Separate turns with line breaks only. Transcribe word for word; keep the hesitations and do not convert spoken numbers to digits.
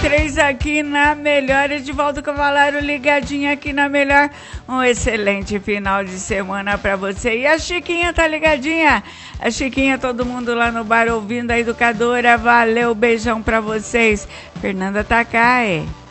três aqui na Melhor. Edivaldo Cavalaro ligadinho aqui na Melhor. Um excelente final de semana pra você. E a Chiquinha tá ligadinha? A Chiquinha, todo mundo lá no bar ouvindo a educadora. Valeu, beijão pra vocês. Fernanda Takai.